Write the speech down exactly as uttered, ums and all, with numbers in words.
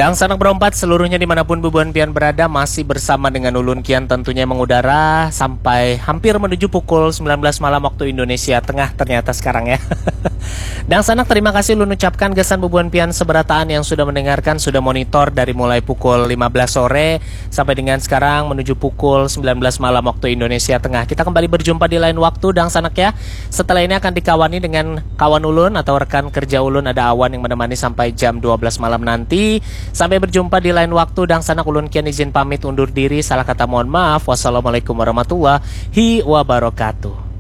Dan sanak berempat seluruhnya dimanapun Bubuan Pian berada masih bersama dengan Ulun Kian tentunya mengudara sampai hampir menuju pukul sembilan belas malam waktu Indonesia Tengah ternyata sekarang ya. Dan sanak terima kasih Ulun ucapkan gesan Bubuan Pian seberataan yang sudah mendengarkan, sudah monitor dari mulai pukul lima belas sore sampai dengan sekarang menuju pukul sembilan belas malam waktu Indonesia Tengah. Kita kembali berjumpa di lain waktu dan sanak ya. Setelah ini akan dikawani dengan kawan Ulun atau rekan kerja Ulun, ada Awan yang menemani sampai jam dua belas malam nanti. Sampai berjumpa di lain waktu dan sanak Ulun Kian izin pamit undur diri. Salah kata mohon maaf. Wassalamualaikum warahmatullahi wabarakatuh.